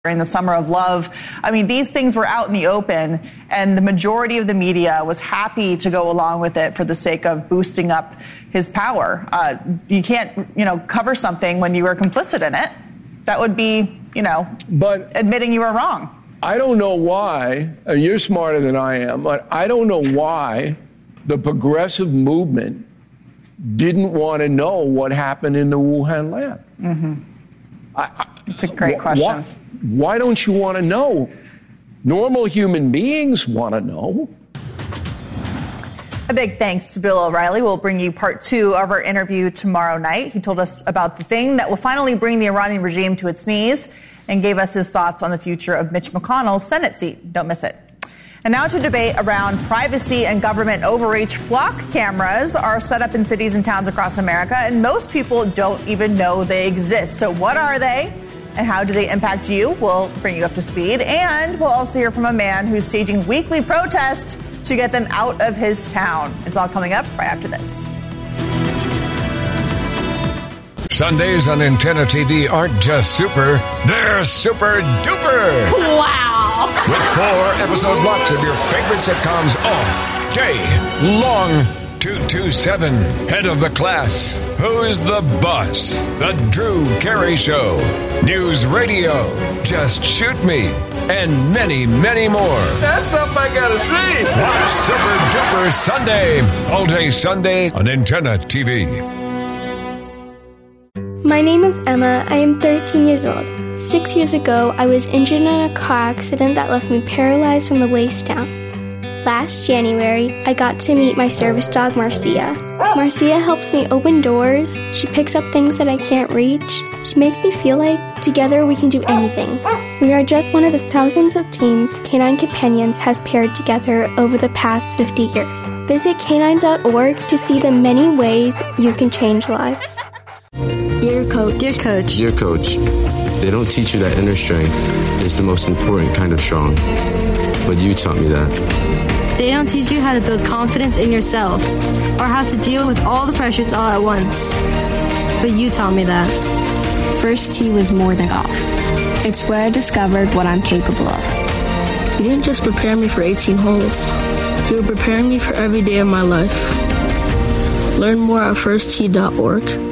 during the Summer of Love. I mean, these things were out in the open, and the majority of the media was happy to go along with it for the sake of boosting up his power. You can't, cover something when you were complicit in it. That would be, but admitting you were wrong. I don't know why, you're smarter than I am, but I don't know why the progressive movement didn't want to know what happened in the Wuhan lab. Mm-hmm. It's a great question. Why don't you want to know? Normal human beings want to know. A big thanks to Bill O'Reilly. We'll bring you part 2 of our interview tomorrow night. He told us about the thing that will finally bring the Iranian regime to its knees and gave us his thoughts on the future of Mitch McConnell's Senate seat. Don't miss it. And now to debate around privacy and government overreach. Flock cameras are set up in cities and towns across America, and most people don't even know they exist. So what are they? And how do they impact you? We'll bring you up to speed. And we'll also hear from a man who's staging weekly protests to get them out of his town. It's all coming up right after this. Sundays on Antenna TV aren't just super, they're super duper. Wow. With 4 episode blocks of your favorite sitcoms all day long. 227, Head of the Class, Who's the Boss, The Drew Carey Show, News Radio, Just Shoot Me, and many, many more. That's something I gotta see. Watch Super Duper Sunday, all day Sunday on Antenna TV. My name is Emma. I am 13 years old. 6 years ago, I was injured in a car accident that left me paralyzed from the waist down. Last January, I got to meet my service dog, Marcia. Marcia helps me open doors. She picks up things that I can't reach. She makes me feel like together we can do anything. We are just one of the thousands of teams Canine Companions has paired together over the past 50 years. Visit canine.org to see the many ways you can change lives. Dear Coach. Dear Coach. Dear Coach, they don't teach you that inner strength is the most important kind of strong. But you taught me that. They don't teach you how to build confidence in yourself or how to deal with all the pressures all at once. But you taught me that. First tee was more than golf. It's where I discovered what I'm capable of. You didn't just prepare me for 18 holes. You were preparing me for every day of my life. Learn more at firsttee.org.